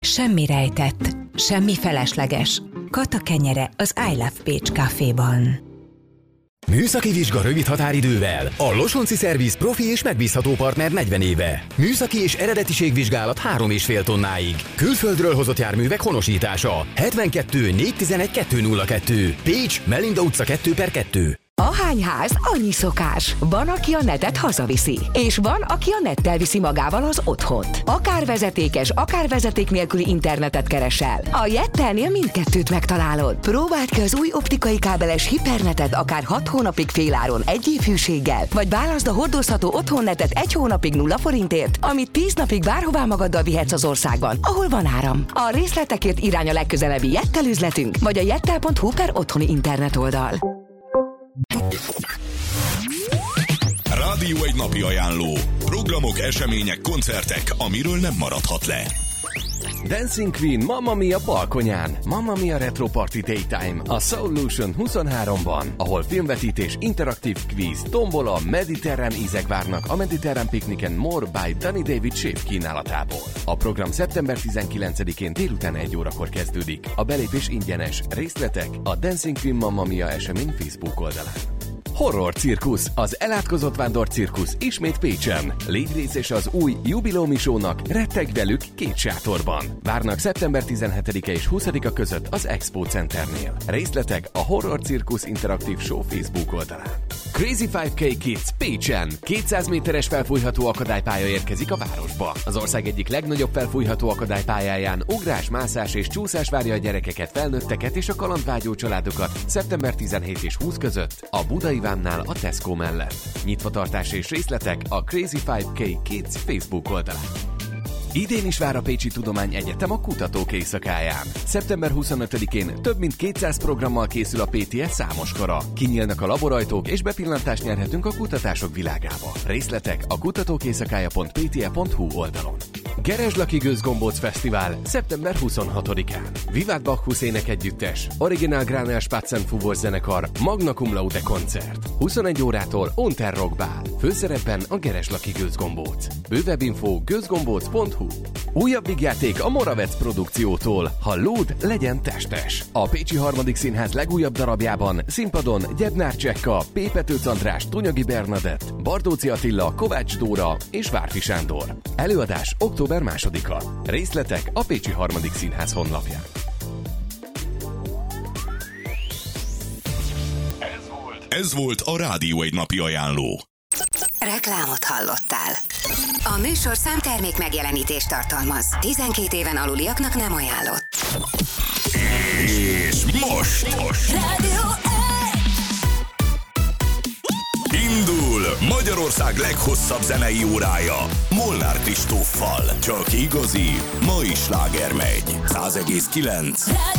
Semmi rejtett, semmi felesleges. Kata kenyere az I Love Pécs Caféban. Műszaki vizsga rövid határidővel. A Losonci Szerviz profi és megbízható partner 40 éve. Műszaki és eredetiségvizsgálat 3,5 tonnáig. Külföldről hozott járművek honosítása. 72 411 202. Pécs, Melinda utca 2/2. Ahány ház, annyi szokás. Van, aki a netet hazaviszi, és van, aki a nettel viszi magával az otthont. Akár vezetékes, akár vezeték nélküli internetet keresel. A Jettelnél mindkettőt megtalálod. Próbáld ki az új optikai kábeles hipernetet akár 6 hónapig féláron 1 év hűséggel, vagy válaszd a hordozható otthonnetet 1 hónapig 0 forintért, amit 10 napig bárhová magaddal vihetsz az országban, ahol van áram. A részletekért irány a legközelebbi Jettel üzletünk, vagy a jettel.hu/otthoni internet oldal. Rádió egy napi ajánló. Programok, események, koncertek, amiről nem maradhat le. Dancing Queen Mamma Mia balkonyán. Mamma Mia Retro Party Daytime a Solution 23-ban, ahol filmvetítés, interaktív kvíz, tombola, mediterrán ízek várnak a Mediterrán Picnic & More by Danny David Chef kínálatából. A program szeptember 19-én délután 1 órakor kezdődik. A belépés ingyenes. Részletek a Dancing Queen Mamma Mia esemény Facebook oldalán. Horror cirkusz, az elátkozott vándor cirkusz ismét Pécsen. Légy részes az új jubilómi show-nak, retteg velük 2 sátorban. Várnak szeptember 17-e és 20-a között az Expo Centernél. Részletek a Horror Cirkusz interaktív show Facebook oldalán. Crazy 5K Kids Pécsen. 200 méteres felfújható akadálypálya érkezik a városba. Az ország egyik legnagyobb felfújható akadálypályáján ugrás, mászás és csúszás várja a gyerekeket, felnőtteket és a kalandvágyó családokat szeptember 17 és 20 között a Budai Vámnál a Tesco mellett. Nyitvatartás és részletek a Crazy 5K Kids Facebook oldalán. Idén is vár a Pécsi Tudományegyetem a Kutatók Éjszakáján. Szeptember 25-én több mint 200 programmal készül a PTS számos kara. Kinyílnak a laborajtók és bepillantást nyerhetünk a kutatások világába. Részletek a kutatókéjszakája.pte.hu oldalon. Gerezslaki Gőzgombóc Fesztivál szeptember 26-án. Vivat Bacchus énekegyüttes, Original Granel Spatzenfúvós zenekar, Magna Cum Laude koncert. 21 órától Unterrock Bál. Főszerepben a Gerezslaki Gőzgombóc. Bővebb info gőzgombóc.hu. Újabb vígjáték a Moravec produkciótól. Ha lúd, legyen testes. A Pécsi Harmadik Színház legújabb darabjában színpadon Gyebnár Csekka, P. Petőc András, Tunyagi Bernadett, Bardóci Attila, Kovács Dóra és Várfi Sándor. Előadás október 2-a. Részletek a Pécsi Harmadik Színház honlapján. Ez volt a Rádió egy napi ajánló. Reklámot hallottál. A műsor számtermék megjelenítést tartalmaz. 12 éven aluliaknak nem ajánlott. És most Rádió indul Magyarország leghosszabb zenei órája Molnár Kristóffal. Csak igazi, mai sláger megy. 100,9.